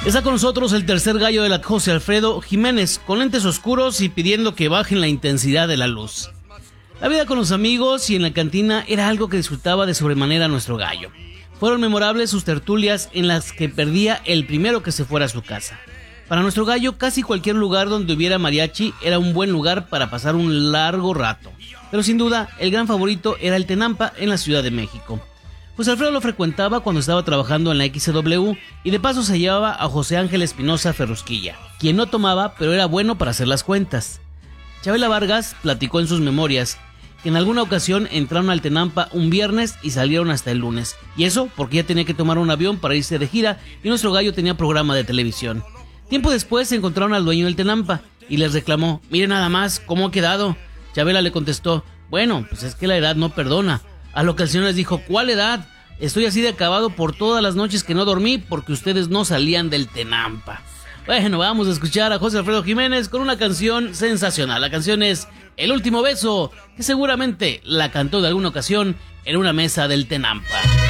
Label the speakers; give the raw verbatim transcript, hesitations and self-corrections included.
Speaker 1: Está con nosotros el tercer gallo de la José Alfredo Jiménez, con lentes oscuros y pidiendo que bajen la intensidad de la luz. La vida con los amigos y en la cantina era algo que disfrutaba de sobremanera nuestro gallo. Fueron memorables sus tertulias en las que perdía el primero que se fuera a su casa. Para nuestro gallo, casi cualquier lugar donde hubiera mariachi era un buen lugar para pasar un largo rato. Pero sin duda, el gran favorito era el Tenampa en la Ciudad de México. Pues Alfredo lo frecuentaba cuando estaba trabajando en la X C W y de paso se llevaba a José Ángel Espinosa Ferrusquilla, quien no tomaba pero era bueno para hacer las cuentas. Chabela Vargas platicó en sus memorias que en alguna ocasión entraron al Tenampa un viernes y salieron hasta el lunes, y eso porque ella tenía que tomar un avión para irse de gira y nuestro gallo tenía programa de televisión. Tiempo después se encontraron al dueño del Tenampa y les reclamó: "Mire nada más cómo ha quedado". Chabela le contestó: "Bueno, pues es que la edad no perdona". A lo que el señor les dijo: "¿Cuál edad? Estoy así de acabado por todas las noches que no dormí porque ustedes no salían del Tenampa". Bueno, vamos a escuchar a José Alfredo Jiménez con una canción sensacional. La canción es El Último Beso, que seguramente la cantó de alguna ocasión en una mesa del Tenampa.